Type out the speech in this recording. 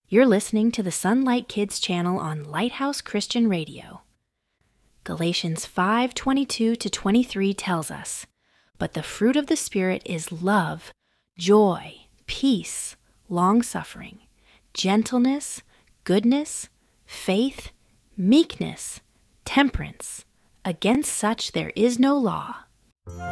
You're listening to the Sunlight Kids channel on Lighthouse Christian Radio. Galatians 5:22-23 tells us, "But the fruit of the Spirit is love, joy, peace, long-suffering, gentleness, goodness, faith, meekness, temperance. Against such there is no law."